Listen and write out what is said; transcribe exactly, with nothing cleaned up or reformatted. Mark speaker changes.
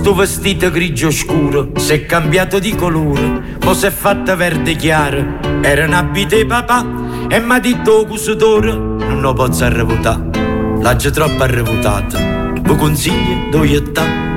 Speaker 1: Sto vestito grigio scuro, si è cambiato di colore, poi si è fatta verde chiaro. Era un abito di papà e mi ha detto il custodore: non lo posso arrevutare, l'ha già troppo arrevutato. Vi consiglio dove sta.